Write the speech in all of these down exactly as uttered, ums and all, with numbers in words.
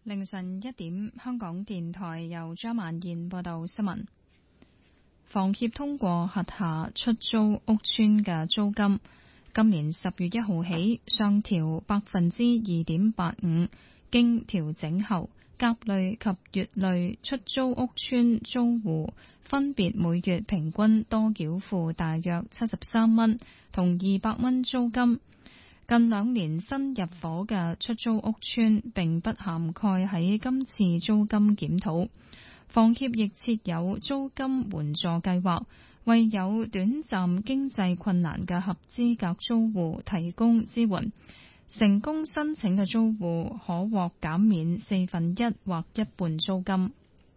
凌晨一點，香港電台由張曼燕報道新聞。房協通過轄下出租屋邨嘅租金，今年十月一號起上調百分之二點八五，經調整後，甲類及乙類出租屋邨租戶分別每月平均多繳付大約七十三蚊同二百蚊租金。近兩年新入伙嘅出租屋邨並不涵蓋喺今次租金檢討。房協亦設有租金援助計劃，為有短暫經濟困難嘅合資格租戶提供支援。成功申請嘅租戶可獲減免四分一或一半租金。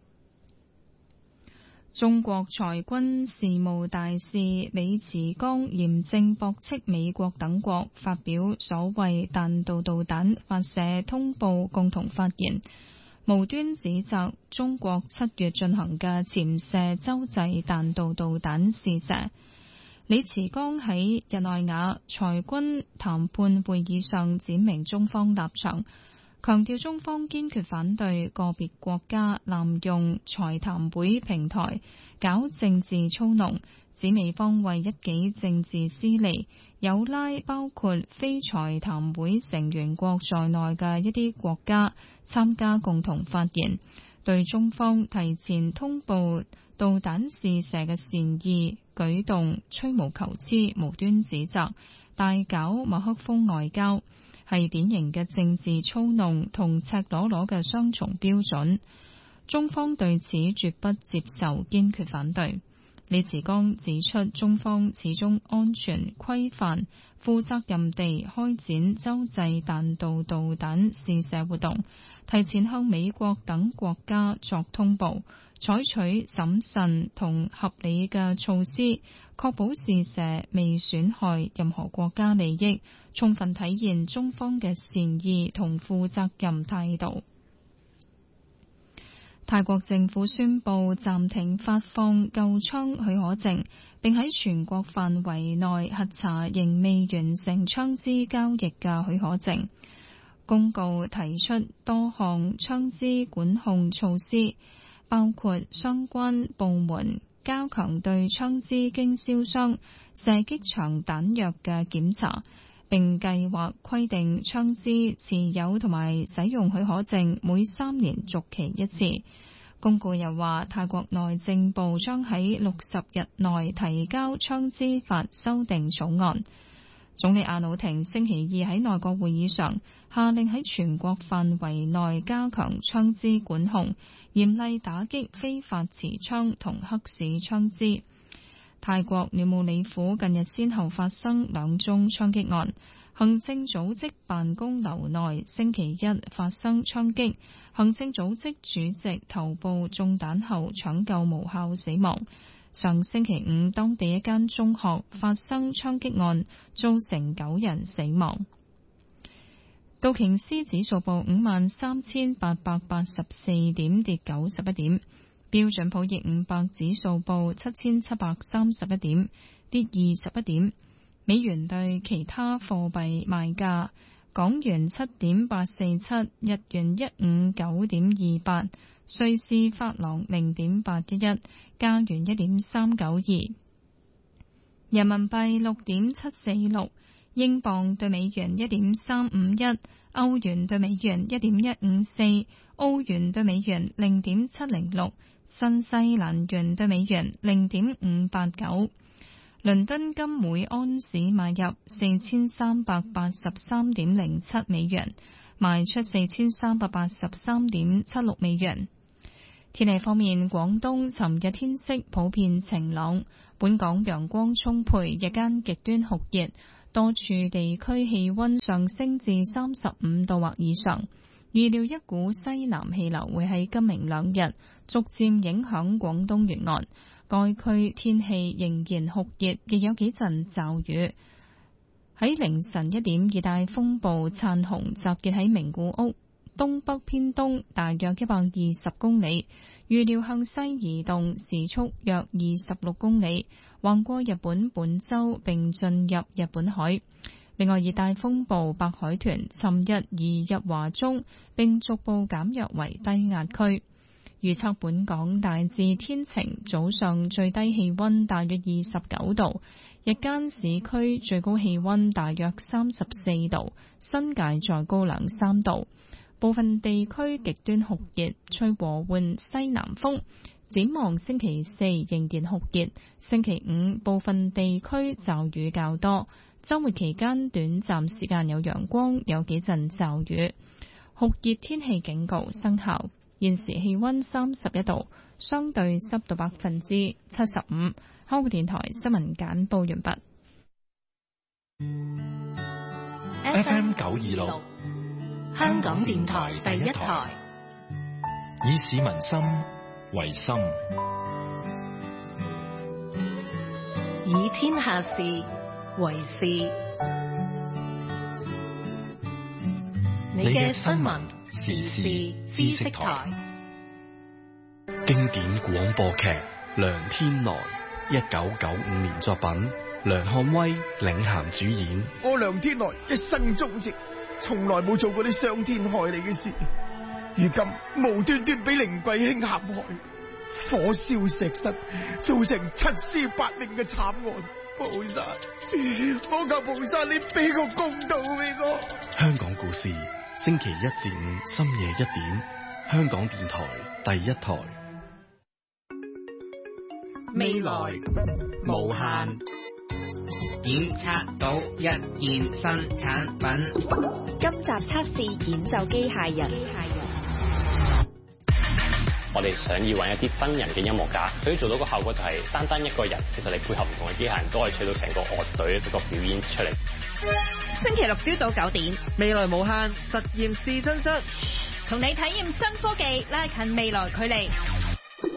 中國裁軍事務大使李慈剛嚴正駁斥美國等國發表所謂彈道導彈發射通報共同發言，無端指責中國七月進行嘅潛射洲際彈道導彈試射。李慈剛喺日內瓦裁軍談判會議上闡明中方立場，強調中方堅決反對個別國家濫用裁談會平台搞政治操弄，指美方為一己政治私利，有拉包括非裁談會成員國在內嘅一啲國家參加共同發言，對中方提前通報導彈試射嘅善意舉動吹毛求疵，無端指責，大搞馬克風外交，係典型嘅政治操弄同赤裸裸嘅雙重標準，中方對此絕不接受，堅決反對。李慈剛指出，中方始終安全規範、負責任地開展洲際彈道導彈試射活動，提前向美國等國家作通報，採取審慎同合理嘅措施，確保試射未損害任何國家利益，充分體現中方嘅善意同負責任態度。泰國政府宣布暫停發放購槍許可證，並喺全國範圍內核查仍未完成槍支交易嘅許可證。公告提出多項槍支管控措施，包括相關部門加強對槍支經銷商、射擊場彈藥嘅檢查，並計劃規定槍支持有同埋使用許可證每三年續期一次。公告又話，泰國內政部將喺六十日內提交槍支法修訂草案。總理阿努廷星期二喺內閣會議上下令喺全國範圍內加強槍支管控，嚴厲打擊非法持槍同黑市槍支。泰國鳥務里府近日先後發生兩宗槍擊案，行政組織辦公樓內星期一發生槍擊，行政組織主席頭部中彈後搶救無效死亡。上星期五，當地一間中學發生槍擊案，造成九人死亡。道瓊斯指數報五萬三千八百八十四點，跌九十一點。標準普爾五百指數報七千七百三十一點，跌二十一點。美元對其他貨幣賣價：港元七點八四七，日元一五九點二八，瑞士法郎零點八一一，加元一點三九二，人民幣六點七四六，英鎊對美元一點三五一，歐元對美元一點一五四，澳元對美元零點七零六，新西蘭元對美元零點五八九。倫敦金每安士買入四千三百八十三點零七美元，賣出四千三百八十三點七六美元。天氣方面，廣東尋日天色普遍晴朗，本港陽光充沛，日間極端酷熱，多處地區氣溫上升至三十五度或以上。預料一股西南氣流會喺今明兩日逐漸影響廣東沿岸。該區天氣仍然酷熱，亦有幾陣驟雨。喺凌晨一點，熱帶風暴燦紅集結喺名古屋東北偏東大約一百二十公里，預料向西移動，時速約二十六公里，橫過日本本州並進入日本海。 另外，熱帶風暴白海豚尋日移入華中，並逐步減弱為低壓區。預測本港大致天晴，早上最低氣溫大約二十九度，日間市區最高氣溫大約三十四度，新界再高兩三度。部分地區極端酷熱，吹和緩西南風。展望星期四仍然酷熱，星期五部分地區驟雨較多，週末期間短暫時間有陽光，有幾陣驟雨。酷熱天氣警告生效。現時氣溫三十一度，相對濕度百分之七十五。香港電台新聞簡報完畢。 F M 九二六，香港電台第一台，以市民心為心， 以天下事為事。你嘅新聞時事知識台， 經典廣播劇《梁天來》，一九九五年作品，梁漢威領銜主演。 我梁天來一生忠直，從來冇做過啲傷天害理嘅事，如今無端端俾凌貴卿陷害，火燒石室，造成七屍八命嘅慘案。菩薩，我求菩薩，你俾個公道俾我。 香港故事，星期一至五深夜一點，香港電台第一台。 未來無限，檢測到一件新產品。 今集測試演奏機械人。機械人我哋想要揾一啲真人嘅音樂家，所以做到個效果就係單單一個人，其實你配合唔同嘅機械人都可以吹到成個樂隊一個表演出嚟。 星期六朝早九點， 未來無限實驗試新室， 同你體驗新科技，拉近未來距離。